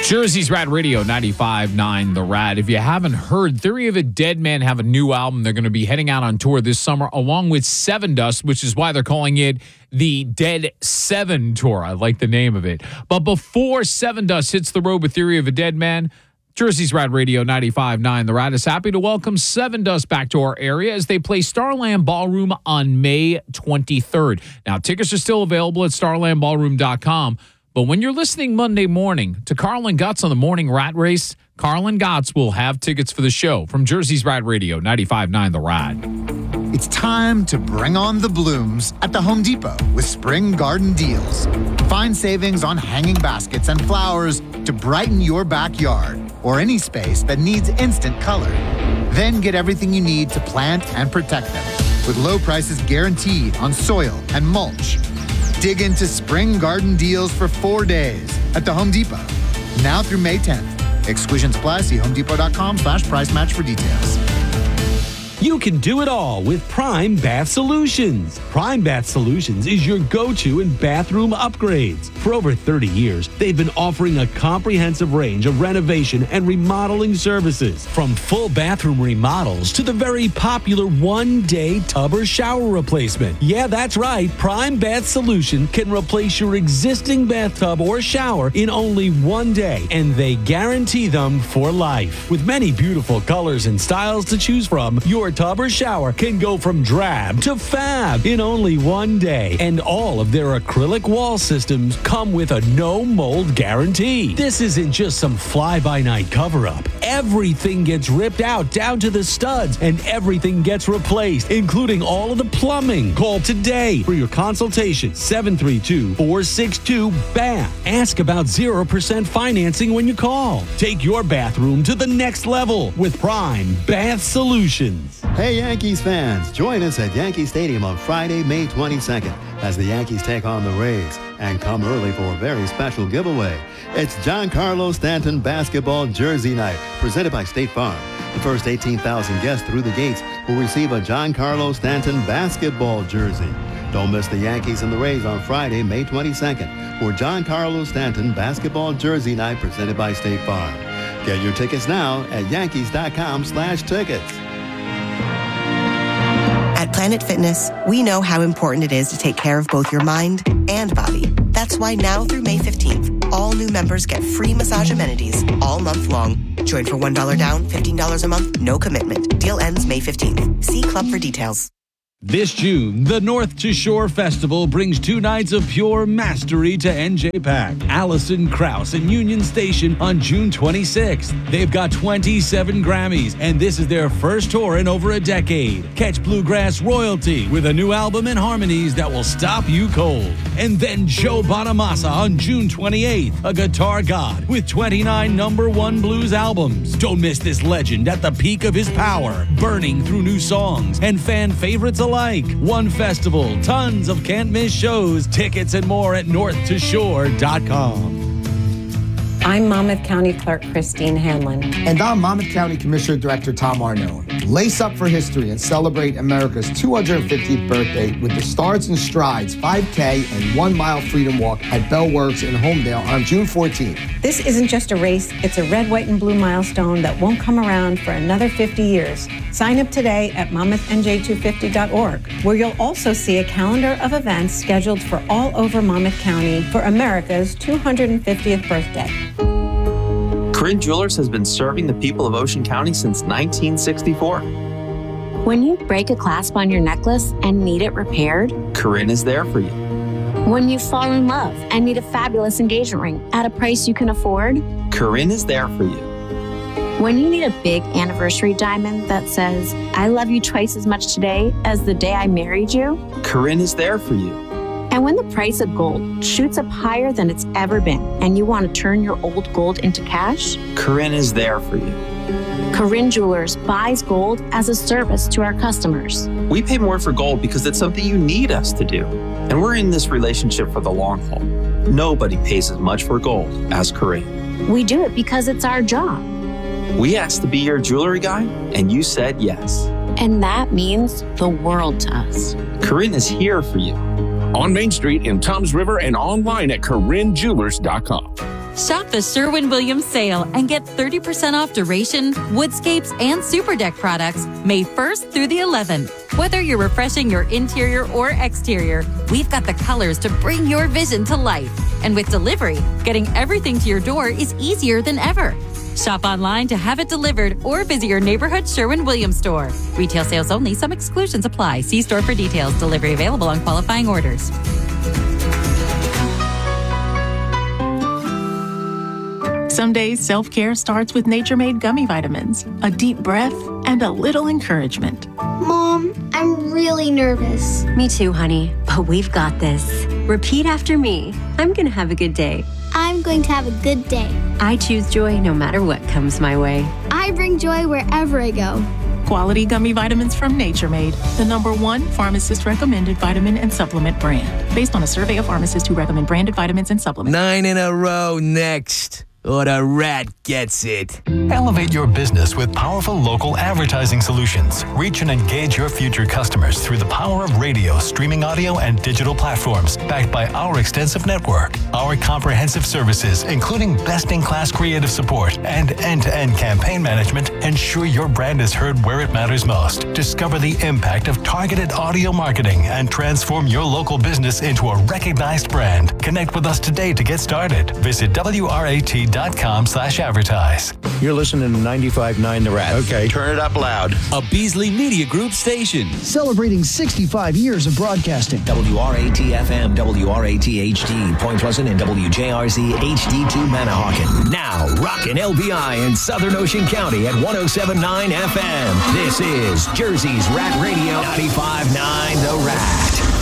Jersey's Rad Radio 95.9 The Rad. If you haven't heard, Theory of a Dead Man have a new album. They're going to be heading out on tour this summer along with Sevendust, which is why they're calling it the Dead 7 Tour. I like the name of it. But before Sevendust hits the road with Theory of a Dead Man, Jersey's Rad Radio 95.9 The Rad is happy to welcome Sevendust back to our area as they play Starland Ballroom on May 23rd. Now, tickets are still available at starlandballroom.com. But when you're listening Monday morning to Carlin Gotts on the Morning Rat Race, Carlin Gotts will have tickets for the show from Jersey's Rad Radio 95.9 The Rad. It's time to bring on the blooms at the Home Depot with spring garden deals. Find savings on hanging baskets and flowers to brighten your backyard or any space that needs instant color. Then get everything you need to plant and protect them with low prices guaranteed on soil and mulch. Dig into spring garden deals for 4 days at the Home Depot. Now through May 10th. Exclusions apply. See homedepot.com/price match for details. You can do it all with Prime Bath Solutions. Prime Bath Solutions is your go-to in bathroom upgrades. For over 30 years, they've been offering a comprehensive range of renovation and remodeling services. From full bathroom remodels to the very popular one-day tub or shower replacement. Yeah, that's right. Prime Bath Solution can replace your existing bathtub or shower in only 1 day, and they guarantee them for life. With many beautiful colors and styles to choose from, your tub or shower can go from drab to fab in only 1 day. And all of their acrylic wall systems come with a no mold guarantee. This isn't just some fly-by-night cover-up. Everything gets ripped out down to the studs and everything gets replaced, including all of the plumbing. Call today for your consultation, 732-462-BATH. Ask about 0% financing when you call. Take your bathroom to the next level with Prime Bath Solutions. Hey Yankees fans, join us at Yankee Stadium on Friday, May 22nd as the Yankees take on the Rays, and come early for a very special giveaway. It's Giancarlo Stanton Basketball Jersey Night, presented by State Farm. The first 18,000 guests through the gates will receive a Giancarlo Stanton Basketball jersey. Don't miss the Yankees and the Rays on Friday, May 22nd for Giancarlo Stanton Basketball Jersey Night, presented by State Farm. Get your tickets now at yankees.com/tickets. At Planet Fitness, we know how important it is to take care of both your mind and body. That's why now through May 15th, all new members get free massage amenities all month long. Join for $1 down, $15 a month, no commitment. Deal ends May 15th. See club for details. This June, the North to Shore Festival brings 2 nights of pure mastery to NJPAC. Allison Krauss and Union Station on June 26th. They've got 27 Grammys, and this is their first tour in over a decade. Catch bluegrass royalty with a new album and harmonies that will stop you cold. And then Joe Bonamassa on June 28th, a guitar god with 29 #1 blues albums. Don't miss this legend at the peak of his power, burning through new songs and fan favorites alike. One festival, tons of can't miss shows, tickets and more at northtoshore.com. I'm Monmouth County Clerk Christine Hanlon. And I'm Monmouth County Commissioner Director Tom Arnone. Lace up for history and celebrate America's 250th birthday with the Stars and Strides 5K and 1 mile freedom walk at Bell Works in Homedale on June 14th. This isn't just a race, it's a red, white, and blue milestone that won't come around for another 50 years. Sign up today at monmouthNJ250.org, where you'll also see a calendar of events scheduled for all over Monmouth County for America's 250th birthday. Corinne Jewelers has been serving the people of Ocean County since 1964. When you break a clasp on your necklace and need it repaired, Corinne is there for you. when you fall in love and need a fabulous engagement ring at a price you can afford, Corinne is there for you. When you need a big anniversary diamond that says, I love you twice as much today as the day I married you, Corinne is there for you. And when the price of gold shoots up higher than it's ever been and you want to turn your old gold into cash, Corinne is there for you. Corinne Jewelers buys gold as a service to our customers. We pay more for gold because it's something you need us to do. And we're in this relationship for the long haul. Nobody pays as much for gold as Corinne. We do it because it's our job. We asked to be your jewelry guy, and you said yes. And that means the world to us. Corinne is here for you. On Main Street in Toms River and online at CorinneJewelers.com. Shop the Sherwin-Williams sale and get 30% off Duration, Woodscapes, and Super Deck products May 1st through the 11th. Whether you're refreshing your interior or exterior, we've got the colors to bring your vision to life. And with delivery, getting everything to your door is easier than ever. Shop online to have it delivered or visit your neighborhood Sherwin-Williams store. Retail sales only. Some exclusions apply. See store for details. Delivery available on qualifying orders. Some days, self-care starts with Nature Made gummy vitamins. A deep breath and a little encouragement. Mom, I'm really nervous. Me too, honey. But we've got this. Repeat after me. I'm going to have a good day. I'm going to have a good day. I choose joy no matter what comes my way. I bring joy wherever I go. Quality gummy vitamins from Nature Made, the #1 pharmacist-recommended vitamin and supplement brand. Based on a survey of pharmacists who recommend branded vitamins and supplements. 9 in a row next. Or the rat gets it. Elevate your business with powerful local advertising solutions. Reach and engage your future customers through the power of radio, streaming audio, and digital platforms, backed by our extensive network. Our comprehensive services, including best-in-class creative support and end-to-end campaign management, ensure your brand is heard where it matters most. Discover the impact of targeted audio marketing and transform your local business into a recognized brand. Connect with us today to get started. Visit WRAT.com/advertise. You're listening to 95.9 The Rat. Okay. Turn it up loud. A Beasley Media Group station. Celebrating 65 years of broadcasting. WRAT-FM, WRAT-HD, Point Pleasant, and WJRZ HD2 Manahawkin. Now, rockin' LBI in Southern Ocean County at 107.9 FM. This is Jersey's Rat Radio, 95.9 The Rat.